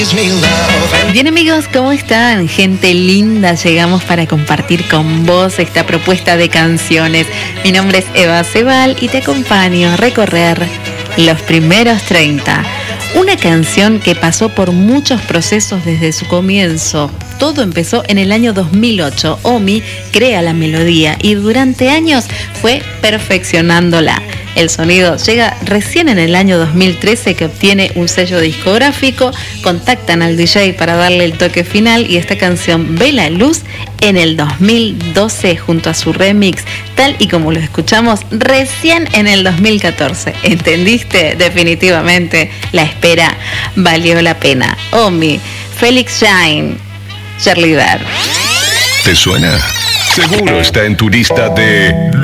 Bien amigos, ¿cómo están? Gente linda, llegamos para compartir con vos esta propuesta de canciones. Mi nombre es Eva Cebal y te acompaño a recorrer los primeros 30. Una canción que pasó por muchos procesos desde su comienzo. Todo empezó en el año 2008. Omi crea la melodía y durante años fue perfeccionándola. El sonido llega recién en el año 2013 que obtiene un sello discográfico, contactan al DJ para darle el toque final y esta canción ve la luz en el 2012 junto a su remix, tal y como lo escuchamos recién en el 2014. ¿Entendiste? Definitivamente la espera valió la pena. Omi, Felix Jaehn, Cheerleader. ¿Te suena? Seguro está en tu lista de